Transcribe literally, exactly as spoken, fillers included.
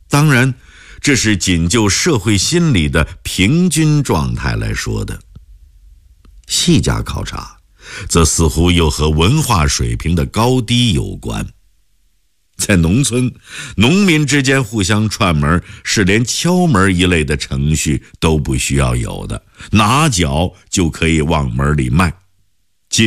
当然，这是仅就社会心理的平均状态来说的。细加考察，则似乎又和文化水平的高低有关。在农村，农民之间互相串门是连敲门一类的程序都不需要有的，拿脚就可以往门里迈。